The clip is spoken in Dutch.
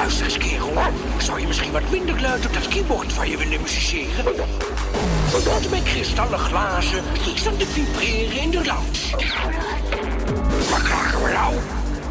Luister eens, kerel. Zou je misschien wat minder luid op dat keyboard van je willen musiceren? Want met kristallen glazen zie ik staan te vibreren in de lounge. Waar klagen we nou?